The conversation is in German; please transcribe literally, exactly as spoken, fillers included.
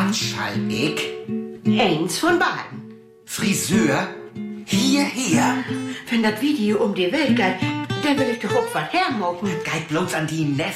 Was schall ich? Eins von beiden. Friseur? Hierher? Wenn das Video um die Welt geht, dann will ich doch auch was hermocken. Geht bloß an die Neffe.